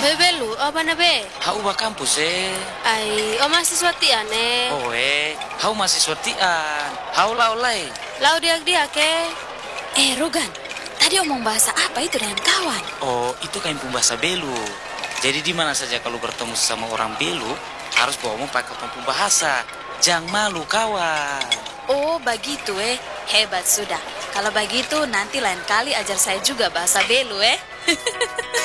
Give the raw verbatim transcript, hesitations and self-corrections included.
Belu, apa na be? Hau ba kampus eh. Ay, o mahasiswa ti ane. Oh eh, hau masih tian. Hau lau lai. Lau diak-diak ke? Eh, Rogan, tadi omong bahasa apa itu dengan kawan? Oh, itu kain bahasa Belu. Jadi di mana saja kalau bertemu sama orang Belu, harus bawa omong pakai kampung bahasa. Jangan malu kawan. Oh, begitu eh. Hebat sudah. Kalau begitu, nanti lain kali ajar saya juga bahasa Belu eh.